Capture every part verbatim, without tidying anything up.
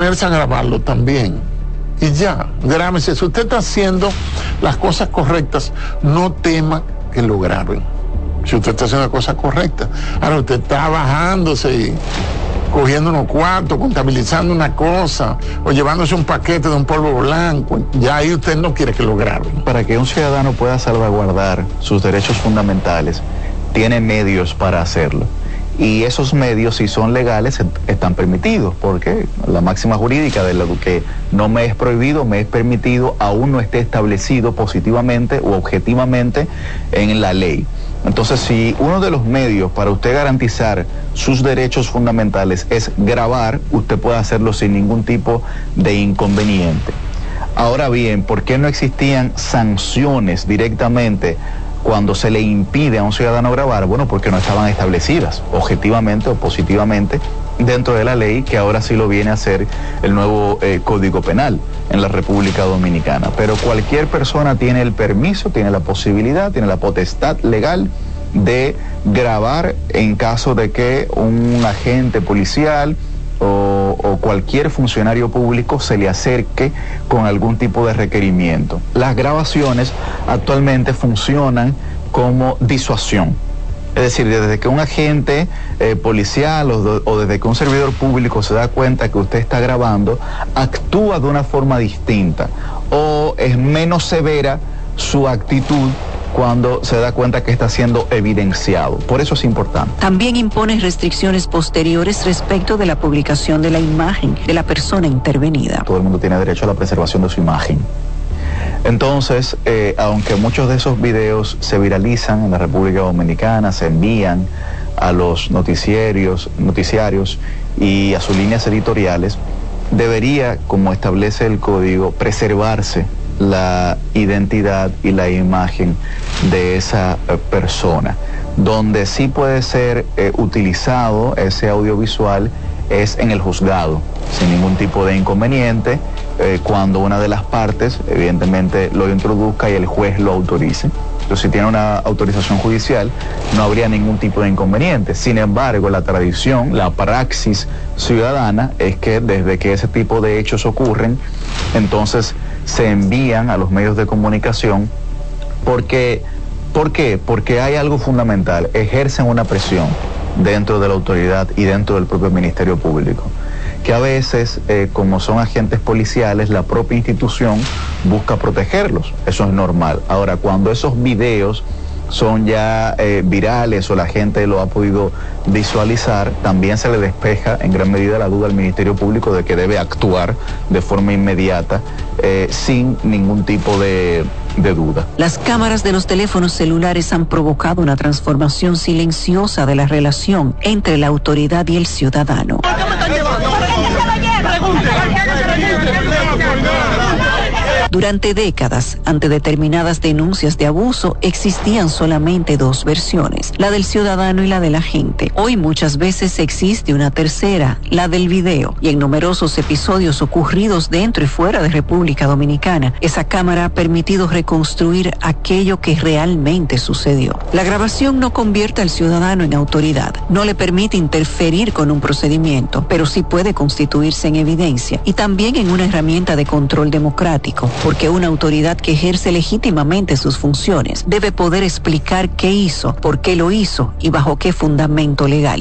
ponerse a grabarlo también. Y ya, grábese. Si usted está haciendo las cosas correctas, no tema que lo graben. Si usted está haciendo las cosas correctas. Ahora usted está bajándose y cogiendo unos cuartos, contabilizando una cosa, o llevándose un paquete de un polvo blanco, ya ahí usted no quiere que lo graben. Para que un ciudadano pueda salvaguardar sus derechos fundamentales, tiene medios para hacerlo. Y esos medios, si son legales, están permitidos, porque la máxima jurídica de lo que no me es prohibido, me es permitido, aún no esté establecido positivamente o objetivamente en la ley. Entonces, si uno de los medios para usted garantizar sus derechos fundamentales es grabar, usted puede hacerlo sin ningún tipo de inconveniente. Ahora bien, ¿por qué no existían sanciones directamente cuando se le impide a un ciudadano grabar? Bueno, porque no estaban establecidas objetivamente o positivamente dentro de la ley, que ahora sí lo viene a hacer el nuevo eh, Código Penal en la República Dominicana. Pero cualquier persona tiene el permiso, tiene la posibilidad, tiene la potestad legal de grabar en caso de que un agente policial o, o cualquier funcionario público se le acerque con algún tipo de requerimiento. Las grabaciones actualmente funcionan como disuasión. Es decir, desde que un agente eh, policial o, o desde que un servidor público se da cuenta que usted está grabando, actúa de una forma distinta o es menos severa su actitud cuando se da cuenta que está siendo evidenciado. Por eso es importante. También impone restricciones posteriores respecto de la publicación de la imagen de la persona intervenida. Todo el mundo tiene derecho a la preservación de su imagen. Entonces, eh, aunque muchos de esos videos se viralizan en la República Dominicana, se envían a los noticiarios, noticiarios y a sus líneas editoriales, debería, como establece el código, preservarse la identidad y la imagen de esa eh, persona. Donde sí puede ser eh, utilizado ese audiovisual es en el juzgado, sin ningún tipo de inconveniente, eh, cuando una de las partes, evidentemente, lo introduzca y el juez lo autorice. Entonces, si tiene una autorización judicial, no habría ningún tipo de inconveniente. Sin embargo, la tradición, la praxis ciudadana es que desde que ese tipo de hechos ocurren, entonces se envían a los medios de comunicación. Porque, ¿por qué? Porque hay algo fundamental, ejercen una presión dentro de la autoridad y dentro del propio Ministerio Público, que a veces, eh, como son agentes policiales, la propia institución busca protegerlos. Eso es normal. Ahora, cuando esos videos son ya eh, virales o la gente lo ha podido visualizar, también se le despeja en gran medida la duda al Ministerio Público de que debe actuar de forma inmediata, eh, sin ningún tipo de, de duda. Las cámaras de los teléfonos celulares han provocado una transformación silenciosa de la relación entre la autoridad y el ciudadano. ¿Por qué me están llevando? ¿Por qué se lo llevan? Pregunte. Durante décadas, ante determinadas denuncias de abuso, existían solamente dos versiones, la del ciudadano y la del agente. Hoy muchas veces existe una tercera, la del video, y en numerosos episodios ocurridos dentro y fuera de República Dominicana, esa cámara ha permitido reconstruir aquello que realmente sucedió. La grabación no convierte al ciudadano en autoridad, no le permite interferir con un procedimiento, pero sí puede constituirse en evidencia y también en una herramienta de control democrático, porque una autoridad que ejerce legítimamente sus funciones debe poder explicar qué hizo, por qué lo hizo y bajo qué fundamento legal.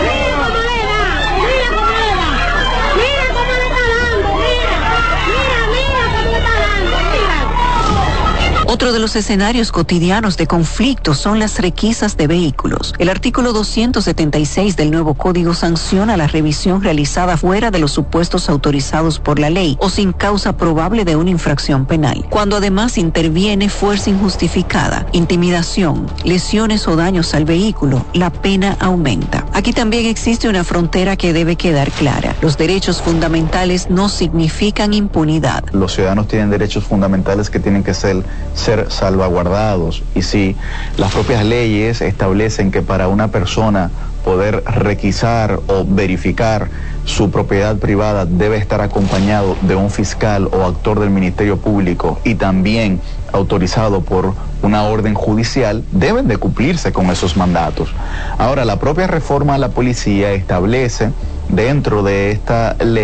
Otro de los escenarios cotidianos de conflicto son las requisas de vehículos. El artículo doscientos setenta y seis del nuevo código sanciona la revisión realizada fuera de los supuestos autorizados por la ley o sin causa probable de una infracción penal. Cuando además interviene fuerza injustificada, intimidación, lesiones o daños al vehículo, la pena aumenta. Aquí también existe una frontera que debe quedar clara. Los derechos fundamentales no significan impunidad. Los ciudadanos tienen derechos fundamentales que tienen que ser ser salvaguardados, y si las propias leyes establecen que para una persona poder requisar o verificar su propiedad privada debe estar acompañado de un fiscal o actor del Ministerio Público y también autorizado por una orden judicial, deben de cumplirse con esos mandatos. Ahora, la propia reforma a la policía establece dentro de esta ley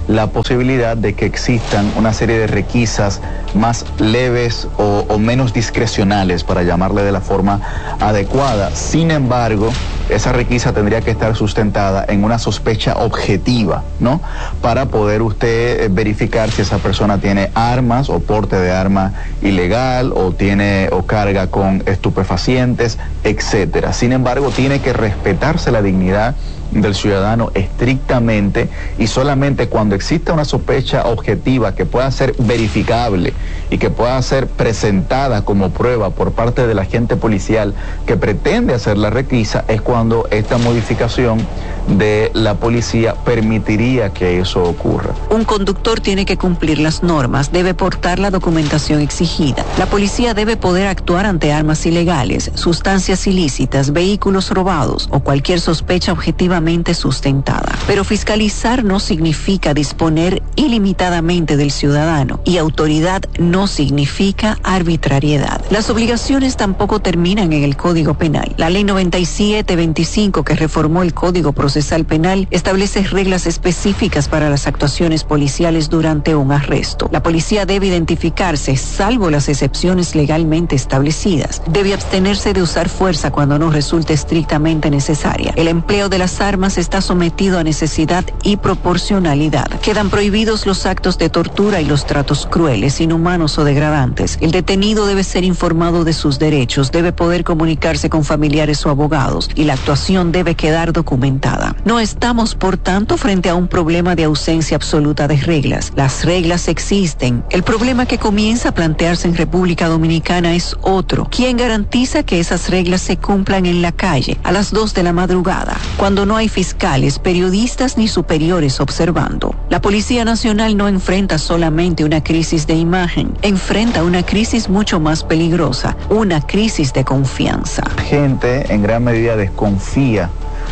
la posibilidad de que existan una serie de requisas más leves o, o menos discrecionales, para llamarle de la forma adecuada. Sin embargo, esa requisa tendría que estar sustentada en una sospecha objetiva, ¿no? Para poder usted verificar si esa persona tiene armas o porte de arma ilegal, o tiene o carga con estupefacientes, etcétera. Sin embargo, tiene que respetarse la dignidad del ciudadano estrictamente, y solamente cuando exista una sospecha objetiva que pueda ser verificable y que pueda ser presentada como prueba por parte del agente policial que pretende hacer la requisa, es cuando esta modificación de la policía permitiría que eso ocurra. Un conductor tiene que cumplir las normas, debe portar la documentación exigida. La policía debe poder actuar ante armas ilegales, sustancias ilícitas, vehículos robados o cualquier sospecha objetivamente sustentada. Pero fiscalizar no significa disponer ilimitadamente del ciudadano, y autoridad no significa arbitrariedad. Las obligaciones tampoco terminan en el Código Penal. La Ley noventa y siete veinticinco, que reformó el Código Procesal Penal, establece reglas específicas para las actuaciones policiales durante un arresto. La policía debe identificarse, salvo las excepciones legalmente establecidas. Debe abstenerse de usar fuerza cuando no resulte estrictamente necesaria. El empleo de las armas está sometido a necesidad y proporcionalidad. Quedan prohibidos los actos de tortura y los tratos crueles, inhumanos o degradantes. El detenido debe ser informado de sus derechos, debe poder comunicarse con familiares o abogados, y la actuación debe quedar documentada. No estamos, por tanto, frente a un problema de ausencia absoluta de reglas. Las reglas existen. El problema que comienza a plantearse en República Dominicana es otro. ¿Quién garantiza que esas reglas se cumplan en la calle a las dos de la madrugada, cuando no hay fiscales, periodistas ni superiores observando? La Policía Nacional no enfrenta solamente una crisis de imagen, enfrenta una crisis mucho más peligrosa, una crisis de confianza. La gente en gran medida desconfía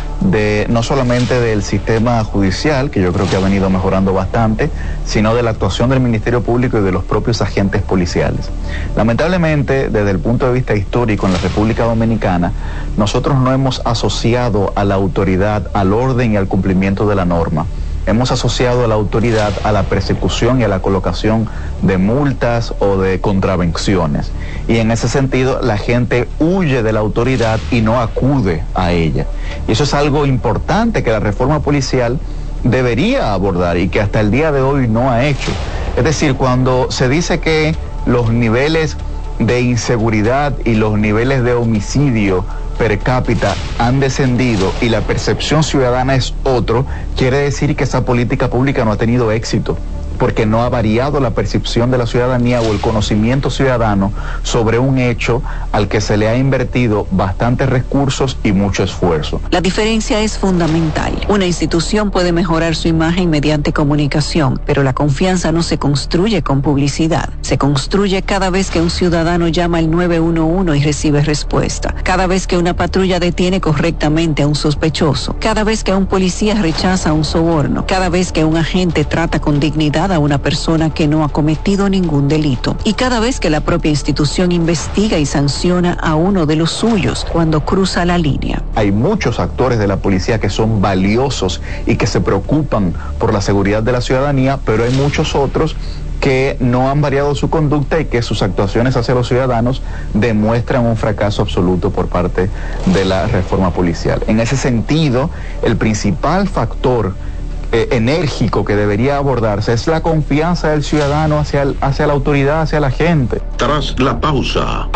de no solamente del sistema judicial, que yo creo que ha venido mejorando bastante, sino de la actuación del Ministerio Público y de los propios agentes policiales. Lamentablemente, desde el punto de vista histórico en la República Dominicana, nosotros no hemos asociado a la autoridad al orden y al cumplimiento de la norma. Hemos asociado a la autoridad a la persecución y a la colocación de multas o de contravenciones. Y en ese sentido, la gente huye de la autoridad y no acude a ella. Y eso es algo importante que la reforma policial debería abordar y que hasta el día de hoy no ha hecho. Es decir, cuando se dice que los niveles de inseguridad y los niveles de homicidio per cápita han descendido y la percepción ciudadana es otro, quiere decir que esa política pública no ha tenido éxito, porque no ha variado la percepción de la ciudadanía o el conocimiento ciudadano sobre un hecho al que se le ha invertido bastantes recursos y mucho esfuerzo. La diferencia es fundamental. Una institución puede mejorar su imagen mediante comunicación, pero la confianza no se construye con publicidad. Se construye cada vez que un ciudadano llama al nueve uno uno y recibe respuesta, cada vez que una patrulla detiene correctamente a un sospechoso, cada vez que un policía rechaza un soborno, cada vez que un agente trata con dignidad a una persona que no ha cometido ningún delito, y cada vez que la propia institución investiga y sanciona a uno de los suyos cuando cruza la línea. Hay muchos actores de la policía que son valiosos y que se preocupan por la seguridad de la ciudadanía, pero hay muchos otros que no han variado su conducta y que sus actuaciones hacia los ciudadanos demuestran un fracaso absoluto por parte de la reforma policial. En ese sentido, el principal factor Eh, enérgico que debería abordarse es la confianza del ciudadano hacia, el, hacia la autoridad, hacia la gente. Tras la pausa.